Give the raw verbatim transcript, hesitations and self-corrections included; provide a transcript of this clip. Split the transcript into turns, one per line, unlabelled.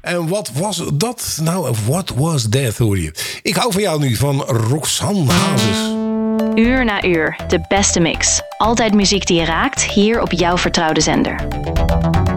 En wat was dat? Nou, what was that, hoor je. Ik hou van jou nu, van Roxanne Hazes.
Uur na uur, de beste mix. Altijd muziek die je raakt, hier op jouw vertrouwde zender.